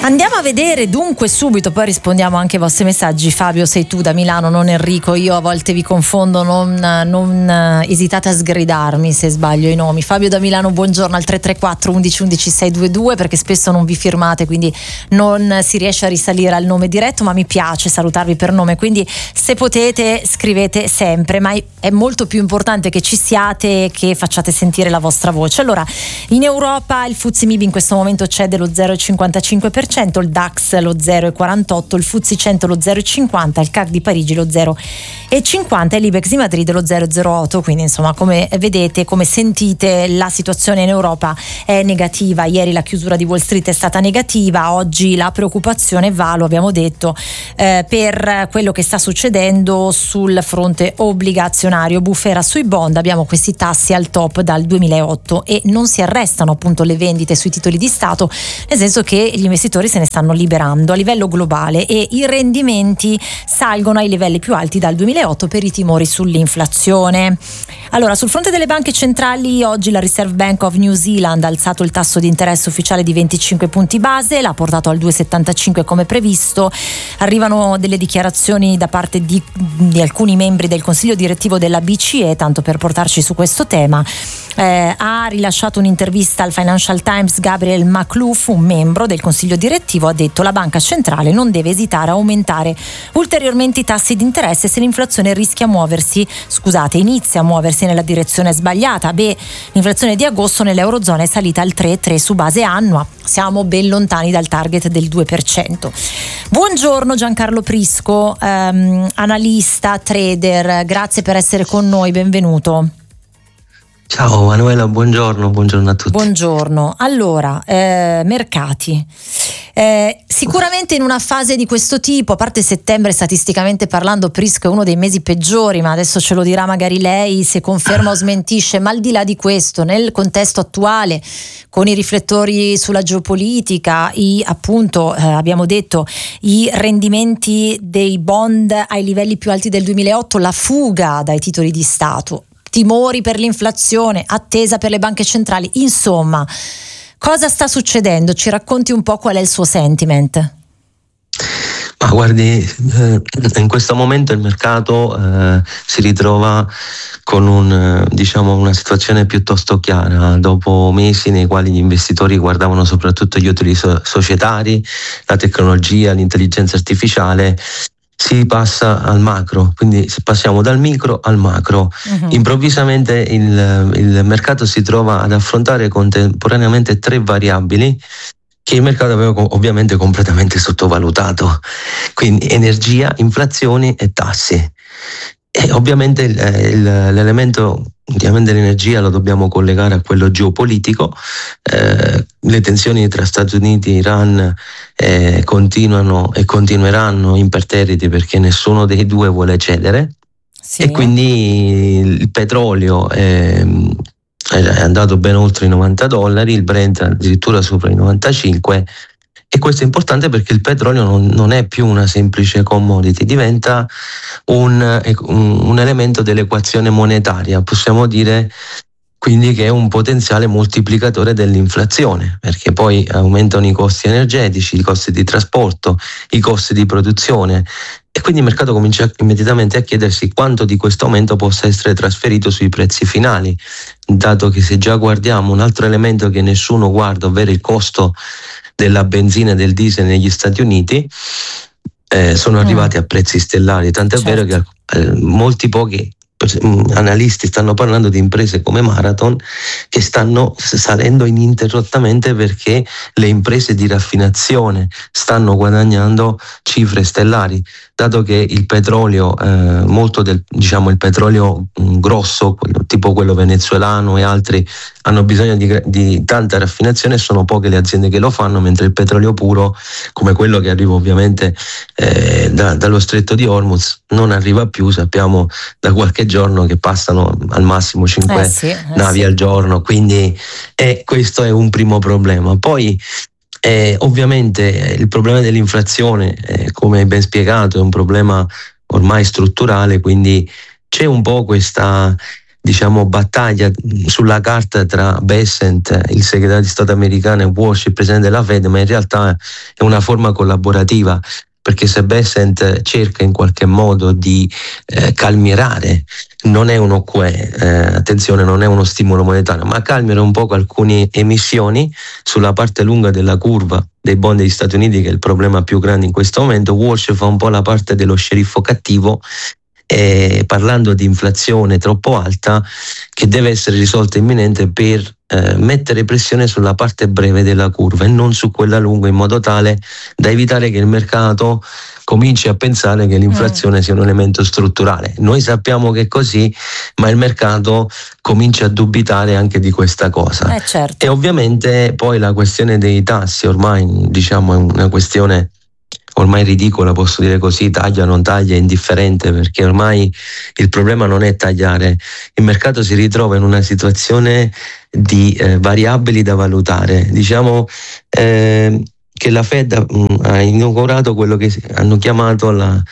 Andiamo a vedere dunque subito, poi rispondiamo anche ai vostri messaggi. Fabio, sei tu da Milano, non Enrico, io a volte vi confondo, non esitate a sgridarmi se sbaglio i nomi. Fabio da Milano, buongiorno, al 334 11 11 622, perché spesso non vi firmate, quindi non si riesce a risalire al nome diretto, ma mi piace salutarvi per nome, quindi se potete scrivete sempre, ma è molto più importante che ci siate e che facciate sentire la vostra voce. Allora, in Europa il FTSE MIB in questo momento cede lo 0,55%, il DAX lo 0,48%, il FTSE 100 lo 0,50%, il CAC di Parigi lo 0,50% e l'Ibex di Madrid lo 0,08%. Quindi insomma, come vedete, come sentite, la situazione in Europa è negativa. Ieri la chiusura di Wall Street è stata negativa, oggi la preoccupazione va, lo abbiamo detto, per quello che sta succedendo sul fronte obbligazionario. Bufera sui bond, abbiamo questi tassi al top dal 2008 e non si arrestano appunto le vendite sui titoli di Stato, nel senso che gli investitori se ne stanno liberando a livello globale e i rendimenti salgono ai livelli più alti dal 2008 per i timori sull'inflazione. Allora, sul fronte delle banche centrali, oggi la Reserve Bank of New Zealand ha alzato il tasso di interesse ufficiale di 25 punti base, l'ha portato al 2,75 come previsto. Arrivano delle dichiarazioni da parte di alcuni membri del consiglio direttivo della BCE, tanto per portarci su questo tema. Ha rilasciato un'intervista al Financial Times Gabriel Makhlouf, un membro del consiglio direttivo, ha detto: la banca centrale non deve esitare a aumentare ulteriormente i tassi di interesse se l'inflazione inizia a muoversi nella direzione sbagliata. L'inflazione di agosto nell'Eurozona è salita al 3,3 su base annua, siamo ben lontani dal target del 2%. Buongiorno Giancarlo Prisco, analista, trader, grazie per essere con noi, benvenuto. Ciao Manuela, buongiorno a tutti. Buongiorno. Allora, mercati. Sicuramente in una fase di questo tipo, a parte settembre statisticamente parlando, Prisco è uno dei mesi peggiori, ma adesso ce lo dirà magari lei se conferma o smentisce, ma al di là di questo, nel contesto attuale, con i riflettori sulla geopolitica, abbiamo detto, i rendimenti dei bond ai livelli più alti del 2008, la fuga dai titoli di Stato, timori per l'inflazione, attesa per le banche centrali, insomma, cosa sta succedendo? Ci racconti un po' qual è il suo sentiment? Ma guardi, in questo momento il mercato si ritrova con una situazione piuttosto chiara, dopo mesi nei quali gli investitori guardavano soprattutto gli utili societari, la tecnologia, l'intelligenza artificiale. Si passa al macro, quindi passiamo dal micro al macro. Improvvisamente il mercato si trova ad affrontare contemporaneamente tre variabili che il mercato aveva ovviamente completamente sottovalutato, quindi energia, inflazioni e tassi. E ovviamente l'elemento dell'energia lo dobbiamo collegare a quello geopolitico. Le tensioni tra Stati Uniti e Iran continuano e continueranno imperterriti perché nessuno dei due vuole cedere. Sì. E quindi il petrolio è andato ben oltre i $90, il Brent addirittura sopra i 95. E questo è importante perché il petrolio non è più una semplice commodity, diventa un elemento dell'equazione monetaria, possiamo dire quindi che è un potenziale moltiplicatore dell'inflazione, perché poi aumentano i costi energetici, i costi di trasporto, i costi di produzione, e quindi il mercato comincia immediatamente a chiedersi quanto di questo aumento possa essere trasferito sui prezzi finali, dato che se già guardiamo un altro elemento che nessuno guarda, ovvero il costo della benzina e del diesel negli Stati Uniti, sono arrivati a prezzi stellari, tant'è vero che pochi analisti stanno parlando di imprese come Marathon che stanno salendo ininterrottamente perché le imprese di raffinazione stanno guadagnando cifre stellari, dato che il petrolio, il petrolio grosso, tipo quello venezuelano e altri, hanno bisogno di tanta raffinazione e sono poche le aziende che lo fanno, mentre il petrolio puro, come quello che arriva ovviamente dallo stretto di Hormuz, non arriva più. Sappiamo da qualche giorno che passano al massimo 5 navi al giorno, quindi questo è un primo problema. Poi ovviamente il problema dell'inflazione, come hai ben spiegato, è un problema ormai strutturale, quindi c'è un po' questa diciamo battaglia sulla carta tra Bessent, il segretario di Stato americano, e Walsh, il presidente della Fed, ma in realtà è una forma collaborativa, perché se Bessent cerca in qualche modo di calmierare, non è uno attenzione, non è uno stimolo monetario, ma calmierare un po' alcune emissioni sulla parte lunga della curva dei bond degli Stati Uniti, che è il problema più grande in questo momento. Walsh fa un po' la parte dello sceriffo cattivo, parlando di inflazione troppo alta che deve essere risolta imminente per mettere pressione sulla parte breve della curva e non su quella lunga, in modo tale da evitare che il mercato cominci a pensare che l'inflazione sia un elemento strutturale. Noi sappiamo che è così, ma il mercato comincia a dubitare anche di questa cosa. Certo. E ovviamente poi la questione dei tassi ormai, diciamo, è una questione ormai ridicola, posso dire così, taglia, non taglia, è indifferente, perché ormai il problema non è tagliare, il mercato si ritrova in una situazione di variabili da valutare. Diciamo che la Fed ha inaugurato quello che hanno chiamato la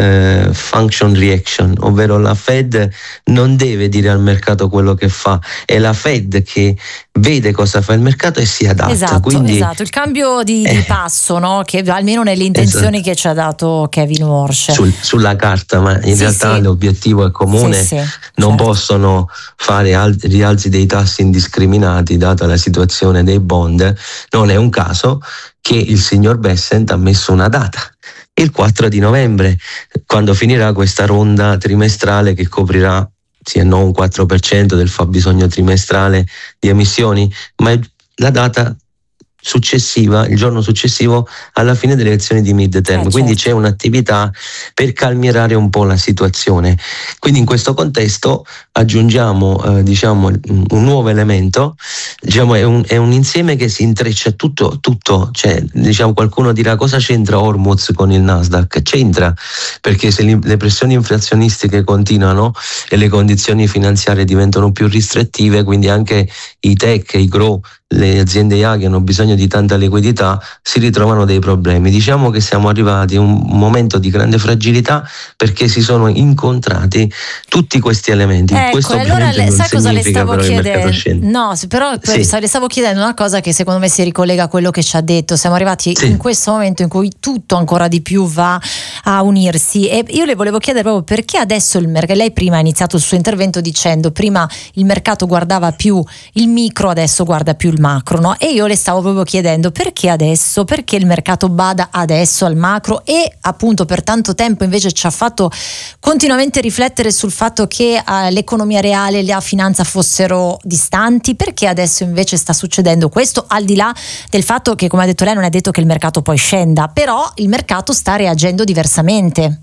function reaction, ovvero la Fed non deve dire al mercato quello che fa, è la Fed che vede cosa fa il mercato e si adatta. Esatto, quindi, il cambio di passo, no? Che almeno nelle intenzioni che ci ha dato Kevin Walsh sulla carta, ma in realtà l'obiettivo è comune. Non possono fare rialzi dei tassi indiscriminati data la situazione dei bond. Non è un caso che il signor Bessent ha messo una data, il 4 di novembre, quando finirà questa ronda trimestrale che coprirà sì e no un 4% del fabbisogno trimestrale di emissioni, ma è la data successiva, il giorno successivo alla fine delle elezioni di mid-term, quindi c'è un'attività per calmierare un po' la situazione. Quindi in questo contesto aggiungiamo diciamo un nuovo elemento, diciamo è un insieme che si intreccia tutto, cioè diciamo qualcuno dirà cosa c'entra Hormuz con il Nasdaq? C'entra, perché se le pressioni inflazionistiche continuano e le condizioni finanziarie diventano più restrittive, quindi anche i tech, i grow, le aziende IA che hanno bisogno di tanta liquidità si ritrovano dei problemi. Diciamo che siamo arrivati a un momento di grande fragilità perché si sono incontrati tutti questi elementi. Questo allora sai cosa le stavo chiedendo? No, però le stavo chiedendo una cosa che secondo me si ricollega a quello che ci ha detto. Siamo arrivati in questo momento in cui tutto ancora di più va a unirsi, e io le volevo chiedere proprio perché adesso il mercato. Lei prima ha iniziato il suo intervento dicendo prima il mercato guardava più il micro, adesso guarda più il macro, no? E io le stavo proprio chiedendo perché adesso, perché il mercato bada adesso al macro, e appunto per tanto tempo invece ci ha fatto continuamente riflettere sul fatto che l'economia reale e la finanza fossero distanti. Perché adesso invece sta succedendo questo, al di là del fatto che, come ha detto lei, non è detto che il mercato poi scenda, però il mercato sta reagendo diversamente.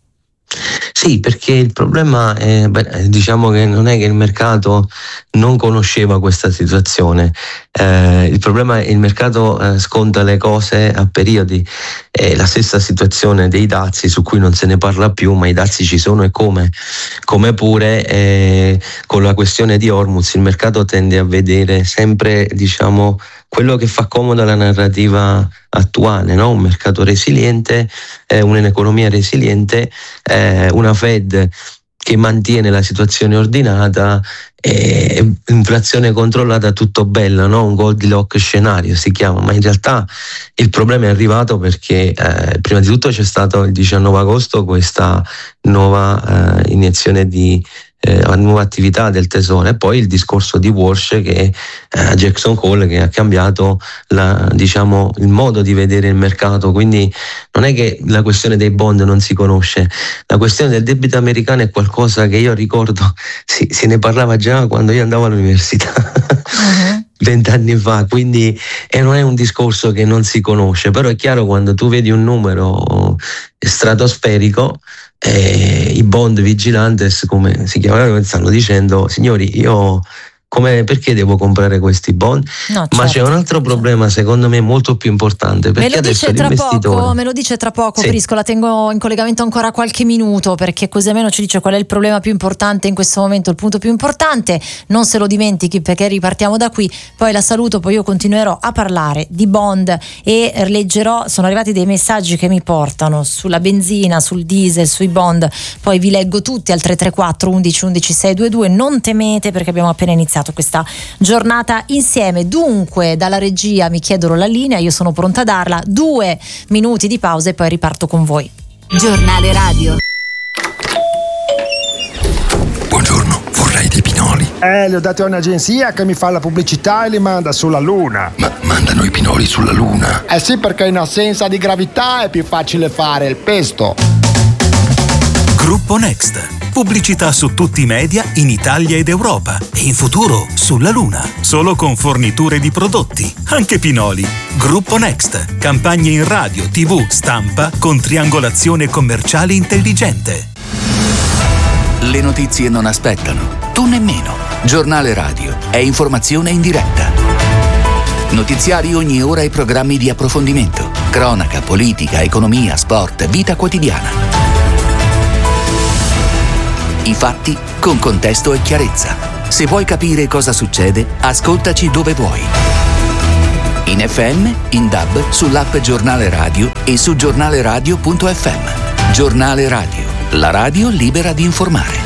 Sì, perché il problema è, diciamo che non è che il mercato non conosceva questa situazione, il problema è che il mercato sconta le cose a periodi. È la stessa situazione dei dazi, su cui non se ne parla più, ma i dazi ci sono, e come pure con la questione di Hormuz il mercato tende a vedere sempre, diciamo, quello che fa comodo alla narrativa attuale, no? Un mercato resiliente, un'economia resiliente, una Fed che mantiene la situazione ordinata, inflazione controllata, tutto bello, no? Un Goldilocks scenario si chiama, ma in realtà il problema è arrivato perché prima di tutto c'è stato il 19 agosto questa nuova iniezione di nuova attività del tesoro, e poi il discorso di Walsh che Jackson Hole, che ha cambiato diciamo il modo di vedere il mercato. Quindi non è che la questione dei bond non si conosce, la questione del debito americano è qualcosa che io ricordo se ne parlava già quando io andavo all'università 20 anni fa, quindi non è un discorso che non si conosce, però è chiaro, quando tu vedi un numero stratosferico, i bond vigilantes, come si chiamano, stanno dicendo: signori, io perché devo comprare questi bond? No, Ma certo, c'è un altro problema secondo me molto più importante, perché adesso l'investitore... Me lo dice tra poco, Sì. Prisco, la tengo in collegamento ancora qualche minuto, perché così almeno ci dice qual è il problema più importante in questo momento, il punto più importante, non se lo dimentichi, perché ripartiamo da qui, poi la saluto, poi io continuerò a parlare di bond e leggerò, sono arrivati dei messaggi che mi portano sulla benzina, sul diesel, sui bond, poi vi leggo tutti al 334 11 11 622, non temete perché abbiamo appena iniziato questa giornata insieme. Dunque dalla regia mi chiedono la linea, io sono pronta a darla, 2 minuti di pausa e poi riparto con voi. Giornale radio. Buongiorno, vorrei dei pinoli. Li ho dati a un'agenzia che mi fa la pubblicità e li manda sulla Luna. Ma mandano i pinoli sulla Luna? Eh sì, perché in assenza di gravità è più facile fare il pesto. Gruppo Next. Pubblicità su tutti i media in Italia ed Europa e in futuro sulla Luna. Solo con forniture di prodotti, anche pinoli. Gruppo Next. Campagne in radio, TV, stampa con triangolazione commerciale intelligente. Le notizie non aspettano, tu nemmeno. Giornale radio è informazione in diretta. Notiziari ogni ora e programmi di approfondimento. Cronaca, politica, economia, sport, vita quotidiana. I fatti con contesto e chiarezza. Se vuoi capire cosa succede, ascoltaci dove vuoi. In FM, in DAB, sull'app Giornale Radio e su giornaleradio.fm. Giornale Radio, la radio libera di informare.